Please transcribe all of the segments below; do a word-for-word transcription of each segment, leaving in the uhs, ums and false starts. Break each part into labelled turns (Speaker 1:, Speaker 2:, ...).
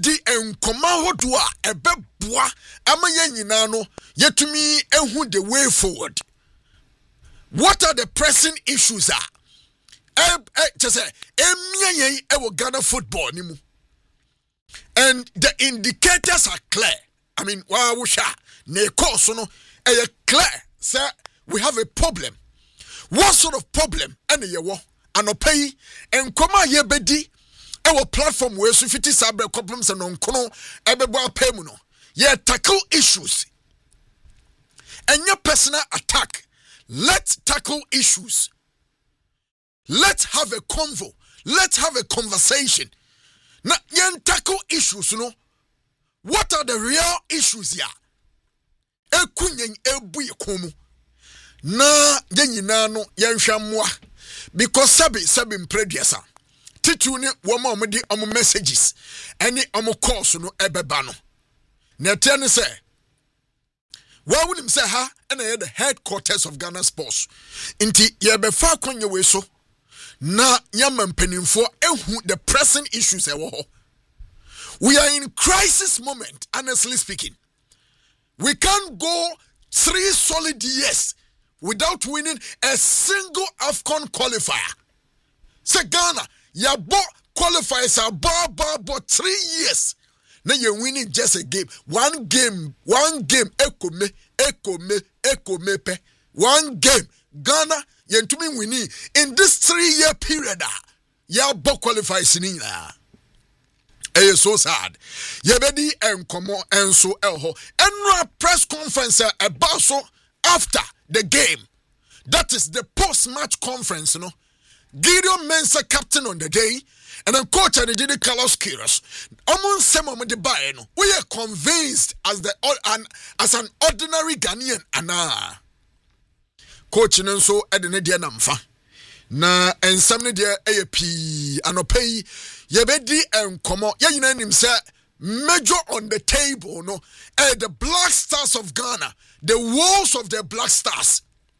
Speaker 1: yɛbɛdi nkɔma hodo a ɛbɛboa ama yɛn nyinaa no yɛtumi ehu the way forward. What are the pressing issues are? Eh, eh, just say, emia yen ewo Ghana football ni mu. And the indicators are clear. I mean, wa wusha ne course no eh clear. Say we have a problem. What sort of problem? Ene ye wo anopai enkoma ye bedi ewo platform we so fiti sabre problems and onkono ebebo apemu no. Ye tackle issues. And your personal attack. Let's tackle issues. Let's have a convo. Let's have a conversation. Now, yen tackle issues, you know. What are the real issues here? Ekunyen ebu yekomu. Na yen yinano yen shamwa. Because sabi sabi mprediasa. Titune wama omudi omu messages. Any omu calls no ebebano. Netene se. Why would him say ha and I had the headquarters of Ghana Sports? Inti ye be far konye we so na yaman penin for the pressing issues e wo. We are in crisis moment, honestly speaking. We can't go three solid years without winning a single AFCON qualifier. Say Ghana, ya bo qualifiers are ba ba ba three years. Now you're winning just a game. One game, one game, echo me, echo me, echo me, pe. One game. Ghana, you're to me winning. In this three-year period, you're both qualified. It's so sad. You're ready and come on and so elho. And a press conference about so after the game. That is the post-match conference, you know. Gideon Mensah captain on the day. And then coach and the Carlos Queiroz. Among some of the buy, we are convinced as the as an ordinary Ghanaian. Ana coach and so at the Nadia Namfa. Na and some Nadia A P Anopay Yebedi and Komo Yayin himself major on the table. No, eh, the Black Stars of Ghana, the walls of the Black Stars.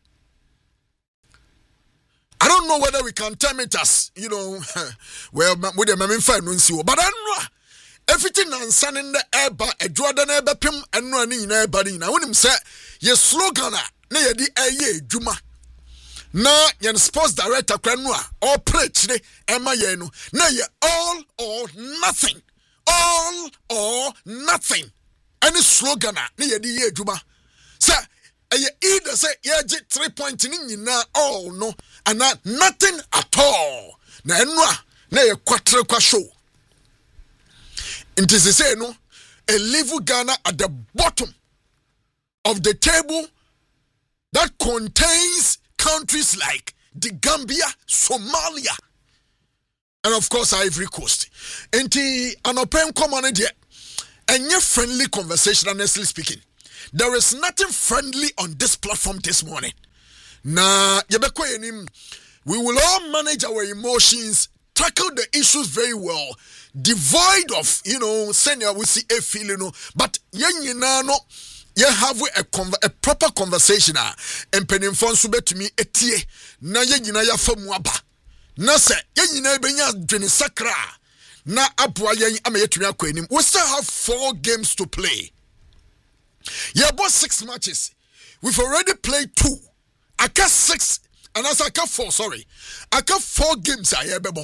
Speaker 1: I don't know whether we can term it as, you know, well, with the Mamin Fan, but I don't know. Everything and sun in the air, but a Jordan Eber Pim and running in everybody. Now, when him say, your slogan, near the A. Juma. Now, your sports director, Cranua, or preach the Emma Yeno. Now, you're all or nothing. All or nothing. Any slogan, near the A. Juma. Sir, you either say, yeah, three points in now, all no. And not nothing at all. Na enwa na ye kwatre kwa show. It is to say no, a level Ghana at the bottom of the table that contains countries like the Gambia, Somalia, and of course Ivory Coast. Enti anopen common there. And your friendly conversation, honestly speaking. There is nothing friendly on this platform this morning. Na yebekwenim, we will all manage our emotions, tackle the issues very well, devoid of, you know, senior we see a feeling, no, but yen no, you have a conv- a proper conversation, and penin fonsu betumi etie, na yen ya famuaba, na se yen benya dwene sakra, na abwa yen amayetumi akwenim. We still have four games to play. Yeah, about six matches. We've already played two. I got six, and as I got four, sorry. I got four games I have.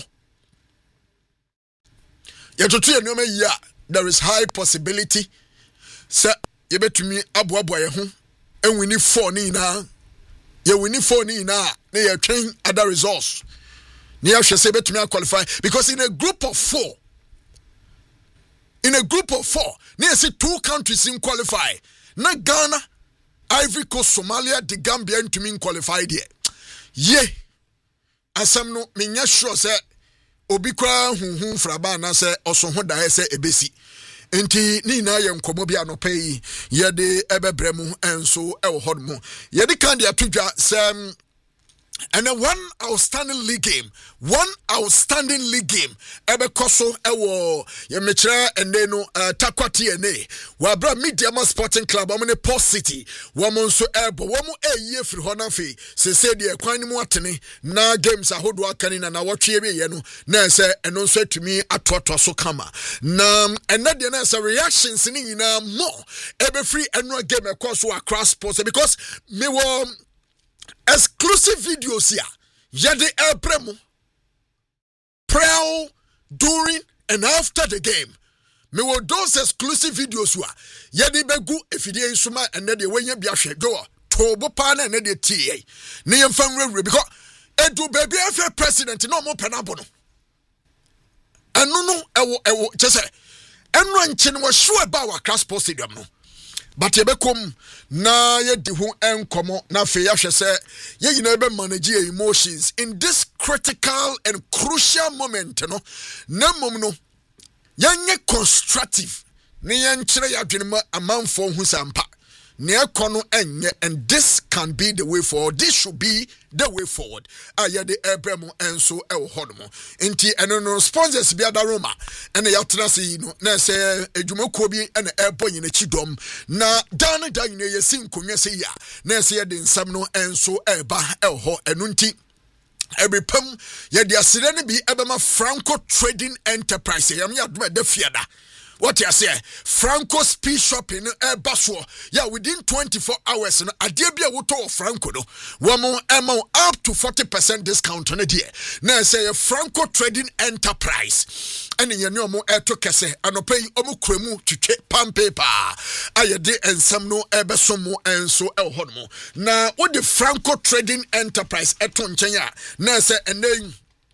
Speaker 1: Yeah, there is high possibility. Sir, you bet to me, Abu Abu, and we need four Nina. Yeah, we need four Nina. They are trained other results. Near shall say, bet to me, I qualify because in a group of four, in a group of four, near see two countries in qualify. Not Ghana. Ivory Coast, Somalia, the Gambia, and to mean qualified here. Ye, asam no, minya sure say, obikra hun hun frabana say, oso ho da say ebesi. Enti ni na ye nkomo bia no pay ye de ebebremu enso e wo hodmo. Ye de kan de atodwa say And then one outstanding league game, one outstanding league game. Ebe koso ewo ye metre and then no takwa T N A. Wabra Mediama Sporting Club amene Port City. Wamo nso ebo wamo e ye firi hona fe. Se se de kwan ni mu atene na games ahodo akani na na wotwe be ye no. Na se eno nso atumi atoto so kama. Na ena de na se reactions ni nyina more. Ebe free eno game e koso across sports because me wo exclusive videos here. Yede Elpremo. Prior, during, and after the game. Me will those exclusive videos wa. Yede begu efidie insuma and then the way you be a share go. Tobo pana and the T A. Name family because edu baby F president no more penabono. And no no ewo ewo just say. And one chin was sure about our class post stadium no. But yebekom na ye di ho enkomo na fe ya hwe se ye yina be manage emotions in this critical and crucial moment no na mom no yenye constructive ne yen kire ya dwene ma amanfo hu sampa ne ekono enye and this can be the way forward. This should be the way forward. Aye de Abraham enso e wo hodomo enti eno no sponsors bia da Roma ene ya tena se no na se edwumakuo bi ene ebo nyina chidom na dan dan ne yesi nkonwa se ya na se ye de nsam no enso eba e ho eno nti every pam ye de asire ne bi ebema Franco Trading Enterprise yam ya do de fiada. What you say? Franco speed shopping eh baso. Yeah, within twenty-four hours no adebia woto Franco no. Womo emo up to forty percent discount on it here. Na say Franco Trading Enterprise. And in your mo eto kese anope omo kremu twetwe pam paper. Ayede ensam no ebesomo enso ehonmo. Na what the Franco Trading Enterprise eto nchenya. Na say enen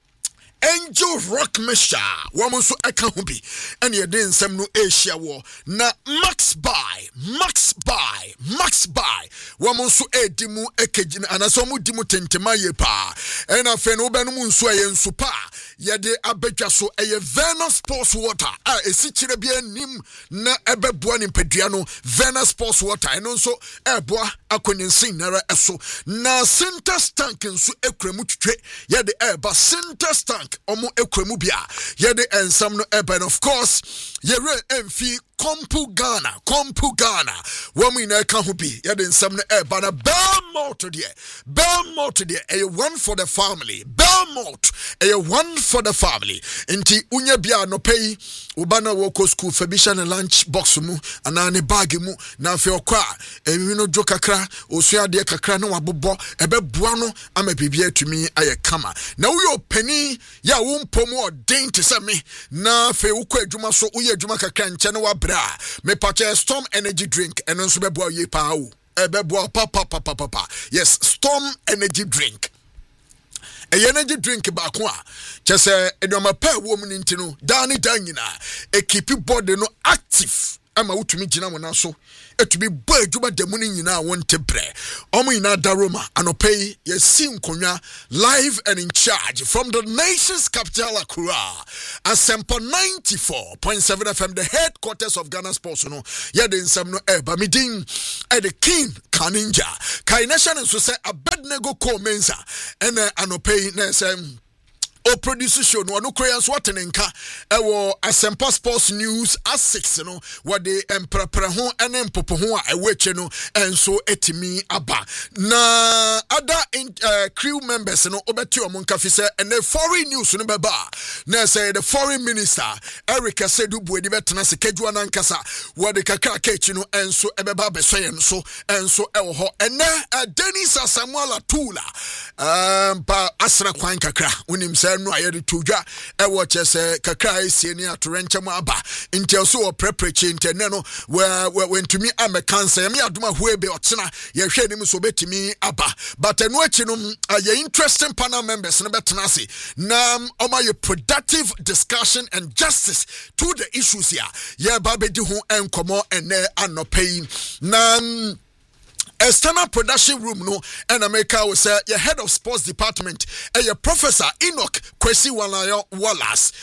Speaker 1: Angel Rock Mesha, woman so I can't be, and you didn't some no Asia war. Na Max buy, Max buy, Max buy, woman so a dimu ekejin, and a somu dimu tentema ye pa, and a fen obenumun sway and supa, yade abeja so a Venus Sports Water, ah, a sichirabia nim na ebe buan in Pedriano, Venus Sports Water, and also a bois a condensin nara eso, na center stank and so a cremutre, yade eba center stank. Omo ekwemu bia yede ensam no eba, of course yere emfi Kompu Ghana, Kompu Ghana. Woman na kan ho bi yede ensam no eba na Belmont there. Belmont there. A one for the family. Belmont. A one for the family. Inti unya bia no pay ubana woko school fabisha na lunch box mu anane bag mu na fe okwa emi no jo kakra osua de kakra na wabobbo ebe boa no ama bibia tumi aye kama. Na uyo pani ya wumpomu odin te se me na fe ukọ adwuma so uye adwuma kakra nche na wabra me pache Storm energy drink eno nso bebo ye pa o ebebo pa pa pa pa pa yes Storm energy drink a energy drink ba ko a chese edoma pa wo mu ntino dani dan nyina e keep body no active ama wutumi gina mo na so etumi bo adwuma demu ni nyina wonte bre omo nyina da Roma anopei yesi nkonwa live and in charge from the nation's capital Accra Asempa ninety-four point seven F M, the headquarters of Ghana Sports no yede nsam no e ba midin e the king Kaninja kai nation so say Abednego ko mensa ene anopei na sem o producer show no no koyan so atenenka ewo Asempa Sports News at six no what the emprepre ho ene mpopo ho a eweche no enso etimi aba na other in, uh, crew members no obeti omonka fi say ene foreign news no beba na say the foreign minister Eric Asedu Buedi betena se kedua na nkasa what the kakra kechi no enso ebeba besoye no so enso ewo ho ene uh, Dennis Samuel Atula um pa asra kwan kakra unim say no ayede todwa e wo chese kakra esie ni atorencham aba intel so prepreche intene no we ntumi amekansa me adoma hoebe otena ye hwe nim so betimi aba but eno achi no aye interesting panel members no betena se na omaye productive discussion and justice to the issues here ye ba bedi ho enkomo ene anopain na external production room no and America was say your head of sports department and your professor Enoch Kwesi Walayo Wallace